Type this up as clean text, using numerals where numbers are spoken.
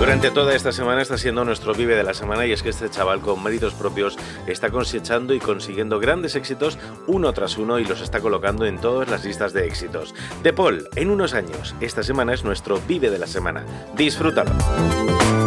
Durante toda esta semana está siendo nuestro Vive de la Semana, y es que este chaval con méritos propios está cosechando y consiguiendo grandes éxitos uno tras uno y los está colocando en todas las listas de éxitos. De Paul, en unos años, esta semana es nuestro Vive de la Semana. Disfrútalo.